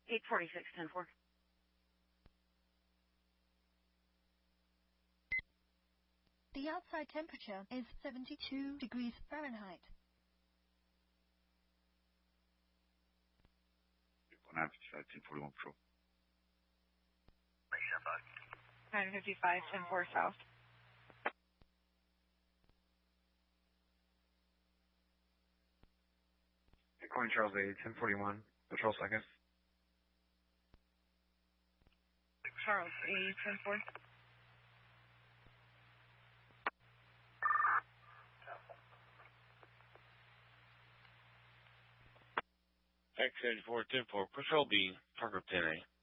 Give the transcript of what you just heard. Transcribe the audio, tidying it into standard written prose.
846, 10-4. The outside temperature is 72 degrees Fahrenheit. 1041 Patrol. 955, 10-4 south. Coin Charles A, 1041, Patrol second. Charles A, 10-4. X-74, 10-4, Patrol B, Parker 10A.